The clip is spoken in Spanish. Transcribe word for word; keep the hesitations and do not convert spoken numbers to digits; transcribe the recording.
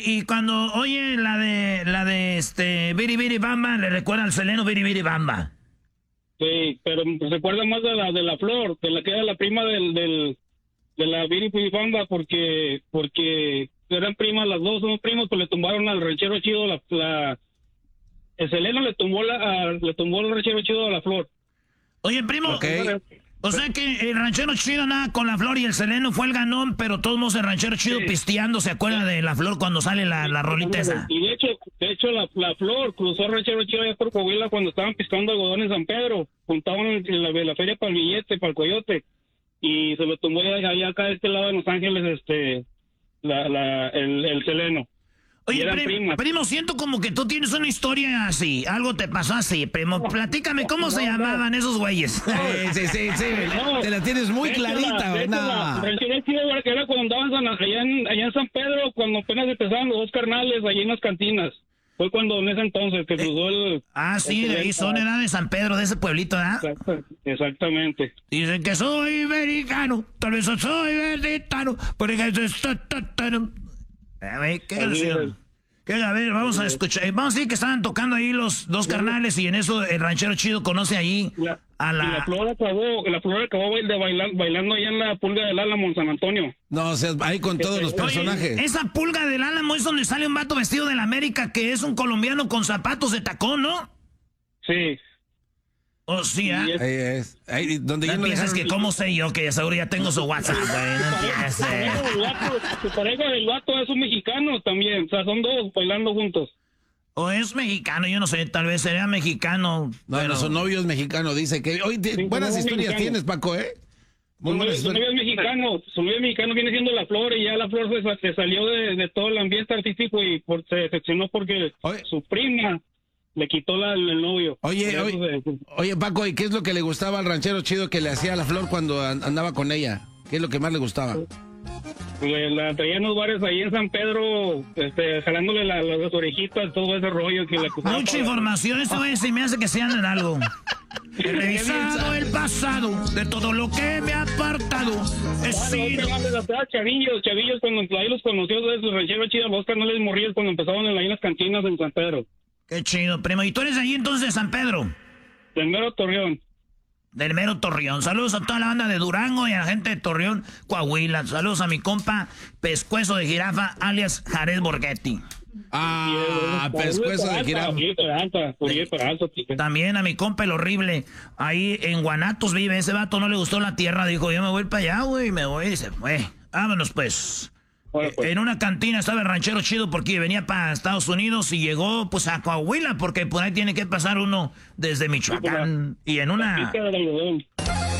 Y cuando oye la de la de este Biri Biri Bamba, le recuerda al Seleno Biri Biri Bamba. Sí, pero se recuerda más de la de la Flor, de la que era la prima del, del de la Biri Biri Bamba, porque porque eran primas las dos, son primos, pues le tumbaron al ranchero chido la, la el Seleno le tumbó la a, le tumbó el ranchero chido a la Flor. Oye, primo, okay. O sea que el ranchero chido nada con la Flor y el Seleno fue el ganón, pero todos modos el ranchero chido sí. pisteando, ¿se acuerda de la Flor cuando sale la, la rolita esa? Y de hecho, de hecho la, la Flor cruzó el ranchero chido allá por Coahuila cuando estaban pisteando algodón en San Pedro, juntaban en la, la feria para el billete, para el coyote, y se lo tumbó allá, allá acá de este lado de Los Ángeles, este, la, la, el, el Seleno. Oye, primo, primo, siento como que tú tienes una historia así, algo te pasó así, primo. Platícame, ¿cómo no, se no, llamaban no. esos güeyes? Sí, sí, sí, sí. No, te la tienes muy clarita, ¿verdad? Que era cuando andaban allá en, allá en San Pedro, cuando apenas empezaban los dos carnales, allí en las cantinas. Fue cuando en ese entonces que cruzó el... Eh, ah, sí, el, de ahí son, edad de San Pedro, de ese pueblito, ¿verdad? Exacto, exactamente. Dicen que soy americano, tal vez soy verditano, porque... A ver, ¿qué canción? ¿Qué? A ver, vamos a escuchar. Vamos a decir que estaban tocando ahí los dos carnales y en eso el ranchero chido conoce ahí la, a la... Y la Flor acabó, la Flor acabó de bailar, bailando allá en la Pulga del Álamo en San Antonio. No, o sea, ahí con todos los personajes. Oye, esa Pulga del Álamo es donde sale un vato vestido de la América que es un colombiano con zapatos de tacón, ¿no? Sí. Oh, sí, ¿eh? Ahí es. Ahí, donde no ya piensas que cómo sé yo que seguro ya tengo su WhatsApp, güey. No Su pareja del vato es un mexicano también. O sea, son dos bailando juntos. O es mexicano, yo no sé, tal vez sería mexicano. No, pero... no, su novio es mexicano, dice que... Hoy sí, buenas historias mexicano. Tienes, Paco, ¿eh? Muy su, novio, su novio es mexicano, su novio es mexicano, viene siendo la Flor, y ya la Flor se, se salió de, de todo el ambiente artístico y por, se decepcionó porque Oye. su prima... le quitó la, el novio. Oye, oye, se... oye, Paco, ¿y qué es lo que le gustaba al ranchero chido que le hacía a la Flor cuando andaba con ella? ¿Qué es lo que más le gustaba? Le, la traía en los bares ahí en San Pedro, este, jalándole la, las orejitas, todo ese rollo que le acusaba. Mucha información, esto güey se me hace que sean en algo. He revisado el pasado de todo lo que me ha apartado. He sido... Chavillos, chavillos, cuando ahí los conoció de su ranchero chido, los canales morrillos cuando empezaban en, ahí en las cantinas en San Pedro. Qué chido, primo. ¿Y tú eres ahí entonces de San Pedro? Del mero Torreón. Del mero Torreón. Saludos a toda la banda de Durango y a la gente de Torreón, Coahuila. Saludos a mi compa Pescuezo de Jirafa, alias Jared Borghetti. Ah, sí, Pescuezo de Jirafa. También a mi compa el horrible. Ahí en Guanatos vive. Ese vato no le gustó la tierra. Dijo, yo me voy para allá, güey. Me voy y se fue. Vámonos, pues. Bueno, pues. En una cantina estaba el ranchero chido porque venía para Estados Unidos y llegó pues a Coahuila porque por ahí tiene que pasar uno desde Michoacán. Y en una